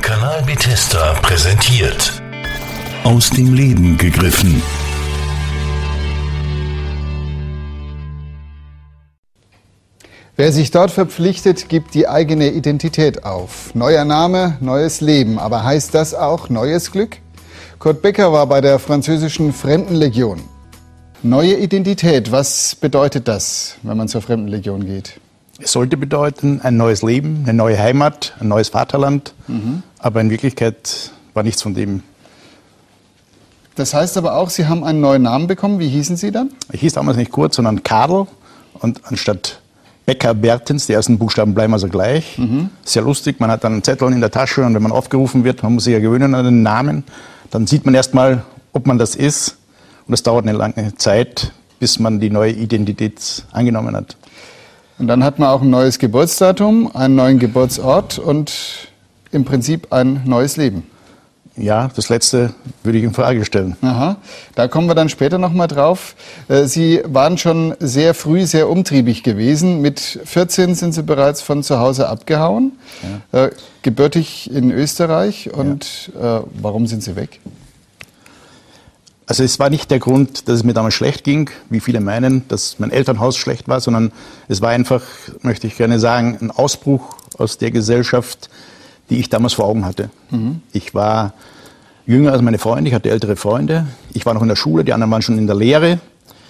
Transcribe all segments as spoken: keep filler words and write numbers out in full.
Kanal Bethesda präsentiert. Aus dem Leben gegriffen. Wer sich dort verpflichtet, gibt die eigene Identität auf. Neuer Name, neues Leben. Aber heißt das auch neues Glück? Kurt Becker war bei der französischen Fremdenlegion. Neue Identität, was bedeutet das, wenn man zur Fremdenlegion geht? Es sollte bedeuten, ein neues Leben, eine neue Heimat, ein neues Vaterland. Mhm. Aber in Wirklichkeit war nichts von dem. Das heißt aber auch, Sie haben einen neuen Namen bekommen. Wie hießen Sie dann? Ich hieß damals nicht Kurt, sondern Karl. Und anstatt Becker Bertens, die ersten Buchstaben bleiben also gleich. Mhm. Sehr lustig, man hat dann einen Zettel in der Tasche und wenn man aufgerufen wird, man muss sich ja gewöhnen an den Namen, dann sieht man erst mal, ob man das ist. Und es dauert eine lange Zeit, bis man die neue Identität angenommen hat. Und dann hat man auch ein neues Geburtsdatum, einen neuen Geburtsort und im Prinzip ein neues Leben. Ja, das Letzte würde ich in Frage stellen. Aha, da kommen wir dann später noch mal drauf. Sie waren schon sehr früh sehr umtriebig gewesen. Mit vierzehn sind Sie bereits von zu Hause abgehauen, ja. äh, gebürtig in Österreich. Und ja. äh, warum sind Sie weg? Also es war nicht der Grund, dass es mir damals schlecht ging, wie viele meinen, dass mein Elternhaus schlecht war, sondern es war einfach, möchte ich gerne sagen, ein Ausbruch aus der Gesellschaft, die ich damals vor Augen hatte. Mhm. Ich war jünger als meine Freunde, ich hatte ältere Freunde. Ich war noch in der Schule, die anderen waren schon in der Lehre.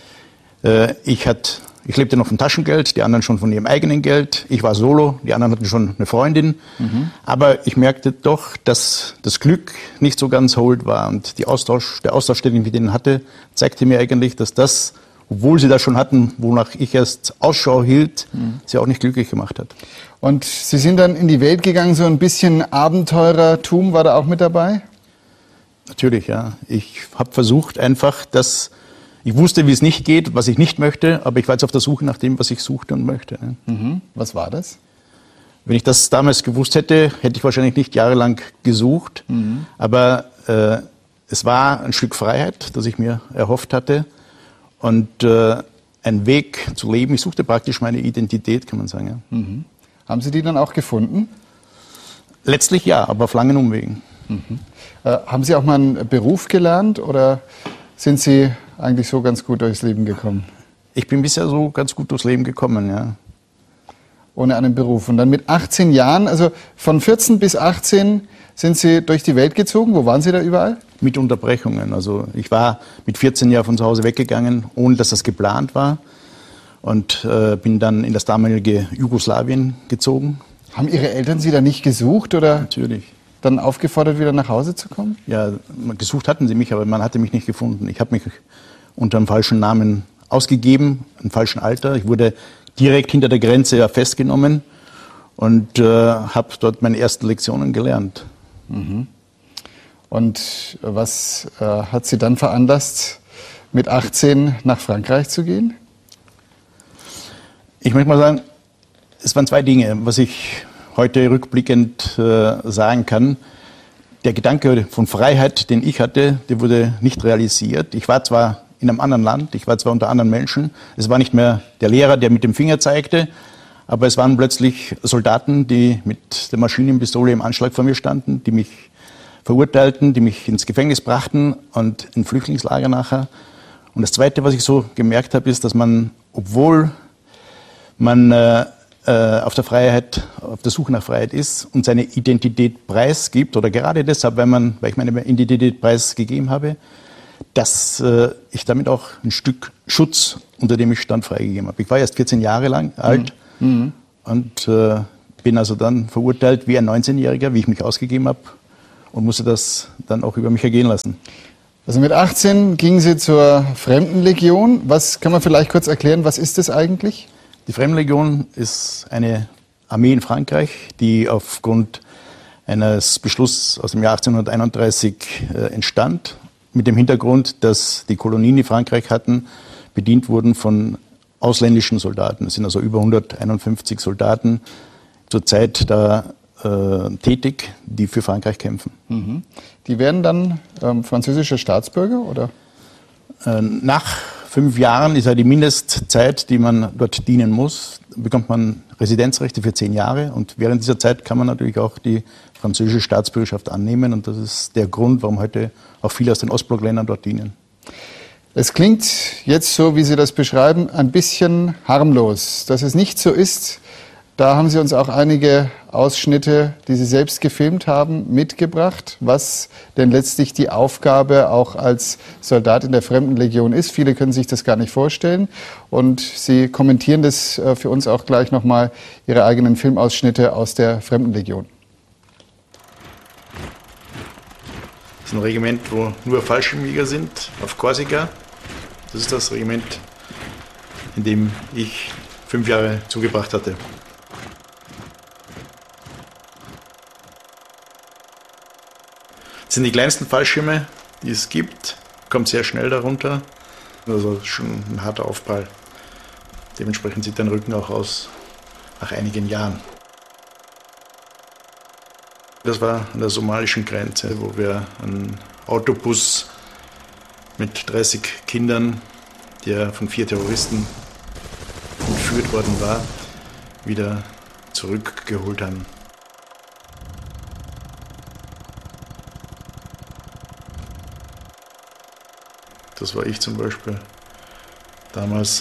Ich, hatte, ich lebte noch von Taschengeld, die anderen schon von ihrem eigenen Geld. Ich war solo, die anderen hatten schon eine Freundin. Mhm. Aber ich merkte doch, dass das Glück nicht so ganz hold war. Und die Austausch, der Austausch, den ich mit denen hatte, zeigte mir eigentlich, dass das, obwohl sie das schon hatten, wonach ich erst Ausschau hielt, mhm. sie auch nicht glücklich gemacht hat. Und Sie sind dann in die Welt gegangen, so ein bisschen Abenteurertum war da auch mit dabei? Natürlich, ja. Ich habe versucht einfach, dass ich wusste, wie es nicht geht, was ich nicht möchte, aber ich war jetzt auf der Suche nach dem, was ich suchte und möchte. Mhm. Was war das? Wenn ich das damals gewusst hätte, hätte ich wahrscheinlich nicht jahrelang gesucht. Mhm. Aber äh, es war ein Stück Freiheit, das ich mir erhofft hatte. Und äh, ein Weg zu leben. Ich suchte praktisch meine Identität, kann man sagen. Ja. Mhm. Haben Sie die dann auch gefunden? Letztlich ja, aber auf langen Umwegen. Mhm. Äh, haben Sie auch mal einen Beruf gelernt oder sind Sie eigentlich so ganz gut durchs Leben gekommen? Ich bin bisher so ganz gut durchs Leben gekommen, ja. Ohne einen Beruf. Und dann mit achtzehn Jahren, also von vierzehn bis achtzehn sind Sie durch die Welt gezogen. Wo waren Sie da überall? Mit Unterbrechungen. Also ich war mit vierzehn Jahren von zu Hause weggegangen, ohne dass das geplant war. Und äh, bin dann in das damalige Jugoslawien gezogen. Haben Ihre Eltern Sie da nicht gesucht oder Natürlich. Dann aufgefordert, wieder nach Hause zu kommen? Ja, gesucht hatten sie mich, aber man hatte mich nicht gefunden. Ich habe mich unter einem falschen Namen ausgegeben, einem falschen Alter. Ich wurde direkt hinter der Grenze festgenommen und äh, habe dort meine ersten Lektionen gelernt. Mhm. Und was äh, hat Sie dann veranlasst, mit achtzehn nach Frankreich zu gehen? Ich möchte mal sagen, es waren zwei Dinge, was ich heute rückblickend äh, sagen kann. Der Gedanke von Freiheit, den ich hatte, der wurde nicht realisiert. Ich war zwar in einem anderen Land, ich war zwar unter anderen Menschen, es war nicht mehr der Lehrer, der mit dem Finger zeigte, aber es waren plötzlich Soldaten, die mit der Maschinenpistole im Anschlag vor mir standen, die mich verurteilten, die mich ins Gefängnis brachten und in Flüchtlingslager nachher. Und das Zweite, was ich so gemerkt habe, ist, dass man, obwohl man äh, auf der Freiheit, auf der Suche nach Freiheit ist und seine Identität preisgibt, oder gerade deshalb, weil, man, weil ich meine Identität preisgegeben habe, dass äh, ich damit auch ein Stück Schutz, unter dem ich stand, freigegeben habe. Ich war erst vierzehn Jahre lang alt mhm. und äh, bin also dann verurteilt wie ein neunzehnjähriger, wie ich mich ausgegeben habe und musste das dann auch über mich ergehen lassen. Also mit achtzehn gingen Sie zur Fremdenlegion. Was kann man vielleicht kurz erklären, was ist das eigentlich? Die Fremdenlegion ist eine Armee in Frankreich, die aufgrund eines Beschlusses aus dem Jahr achtzehnhunderteinunddreißig äh, entstand, mit dem Hintergrund, dass die Kolonien, die Frankreich hatten, bedient wurden von ausländischen Soldaten. Es sind also über hunderteinundfünfzig Soldaten zurzeit da äh, tätig, die für Frankreich kämpfen. Mhm. Die werden dann ähm, französische Staatsbürger, oder? Äh, nach fünf Jahren ist ja die Mindestzeit, die man dort dienen muss. Da bekommt man Residenzrechte für zehn Jahre und während dieser Zeit kann man natürlich auch die französische Staatsbürgerschaft annehmen und das ist der Grund, warum heute auch viele aus den Ostblockländern dort dienen. Es klingt jetzt so, wie Sie das beschreiben, ein bisschen harmlos. Dass es nicht so ist, da haben Sie uns auch einige Ausschnitte, die Sie selbst gefilmt haben, mitgebracht, was denn letztlich die Aufgabe auch als Soldat in der Fremdenlegion ist. Viele können sich das gar nicht vorstellen und Sie kommentieren das für uns auch gleich nochmal, Ihre eigenen Filmausschnitte aus der Fremdenlegion. Das ist ein Regiment, wo nur Fallschirmjäger sind, auf Korsika. Das ist das Regiment, in dem ich fünf Jahre zugebracht hatte. Das sind die kleinsten Fallschirme, die es gibt. Kommt sehr schnell darunter. Also schon ein harter Aufprall. Dementsprechend sieht dein Rücken auch aus nach einigen Jahren. Das war an der somalischen Grenze, wo wir einen Autobus mit dreißig Kindern, der von vier Terroristen entführt worden war, wieder zurückgeholt haben. Das war ich zum Beispiel damals.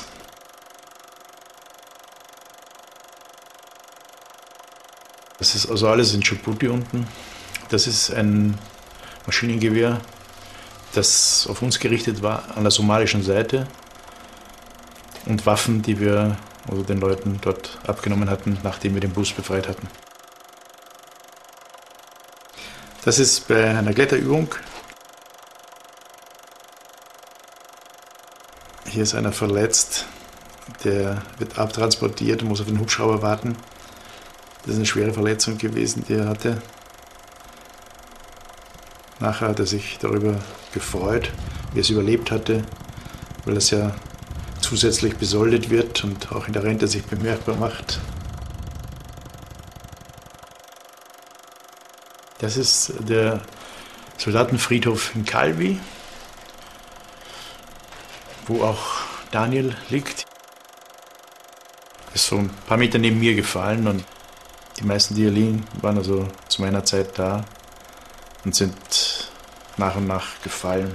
Das ist also alles in Djibouti unten. Das ist ein Maschinengewehr, das auf uns gerichtet war, an der somalischen Seite. Und Waffen, die wir also den Leuten dort abgenommen hatten, nachdem wir den Bus befreit hatten. Das ist bei einer Kletterübung. Hier ist einer verletzt, der wird abtransportiert und muss auf den Hubschrauber warten. Das ist eine schwere Verletzung gewesen, die er hatte. Nachher hat er sich darüber gefreut, wie er es überlebt hatte, weil es ja zusätzlich besoldet wird und auch in der Rente sich bemerkbar macht. Das ist der Soldatenfriedhof in Calvi, wo auch Daniel liegt. Er ist so ein paar Meter neben mir gefallen und die meisten, die hier liegen, waren also zu meiner Zeit da und sind nach und nach gefallen.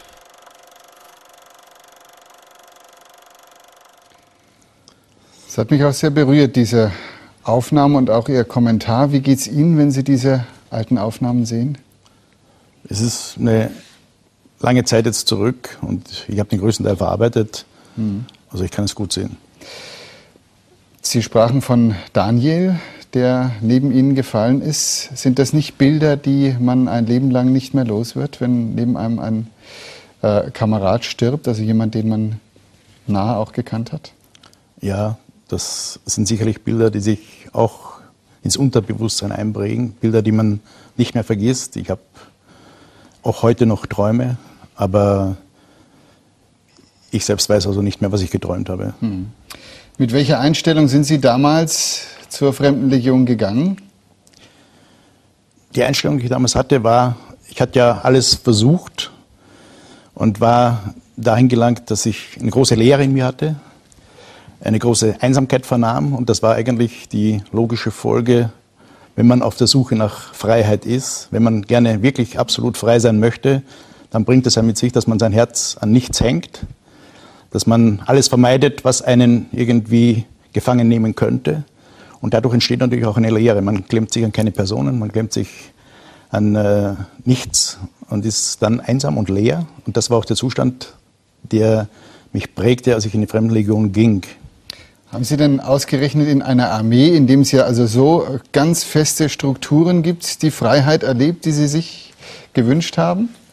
Es hat mich auch sehr berührt, diese Aufnahme und auch Ihr Kommentar. Wie geht es Ihnen, wenn Sie diese alten Aufnahmen sehen? Es ist eine lange Zeit jetzt zurück und ich habe den größten Teil verarbeitet. Mhm. Also ich kann es gut sehen. Sie sprachen von Daniel, der neben Ihnen gefallen ist. Sind das nicht Bilder, die man ein Leben lang nicht mehr los wird, wenn neben einem ein äh, Kamerad stirbt, also jemand, den man nahe auch gekannt hat? Ja, das sind sicherlich Bilder, die sich auch ins Unterbewusstsein einprägen. Bilder, die man nicht mehr vergisst. Ich habe auch heute noch Träume, aber ich selbst weiß also nicht mehr, was ich geträumt habe. Hm. Mit welcher Einstellung sind Sie damals zur Fremdenlegion gegangen? Die Einstellung, die ich damals hatte, war, ich hatte ja alles versucht und war dahin gelangt, dass ich eine große Leere in mir hatte, eine große Einsamkeit vernahm und das war eigentlich die logische Folge, wenn man auf der Suche nach Freiheit ist, wenn man gerne wirklich absolut frei sein möchte, dann bringt es ja mit sich, dass man sein Herz an nichts hängt, dass man alles vermeidet, was einen irgendwie gefangen nehmen könnte. Und dadurch entsteht natürlich auch eine Leere. Man klemmt sich an keine Personen, man klemmt sich an äh, nichts und ist dann einsam und leer. Und das war auch der Zustand, der mich prägte, als ich in die Fremdenlegion ging. Haben Sie denn ausgerechnet in einer Armee, in dem es ja also so ganz feste Strukturen gibt, die Freiheit erlebt, die Sie sich gewünscht haben?